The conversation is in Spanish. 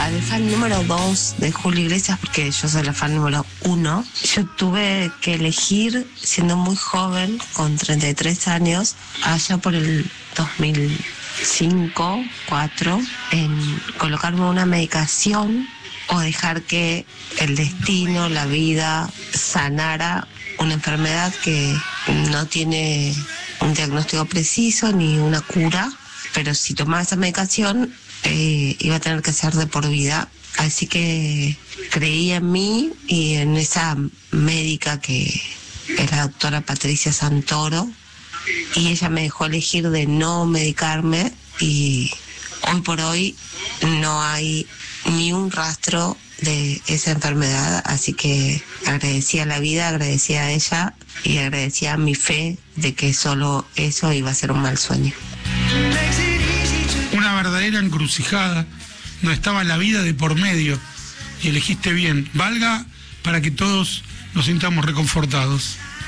al fan número 2 de Julio Iglesias, porque yo soy la fan número 1, yo tuve que elegir, siendo muy joven, con 33 años, allá por el 2005, 2004, en colocarme una medicación o dejar que el destino, la vida, sanara una enfermedad que no tiene un diagnóstico preciso ni una cura, pero si tomaba esa medicación iba a tener que ser de por vida. Así que creí en mí y en esa médica que es la doctora Patricia Santoro, y ella me dejó elegir de no medicarme, y hoy por hoy no hay ni un rastro de esa enfermedad, así que agradecía a la vida, agradecía a ella y agradecía a mi fe de que solo eso iba a ser un mal sueño. Una verdadera encrucijada, no estaba la vida de por medio y elegiste bien, valga para que todos nos sintamos reconfortados.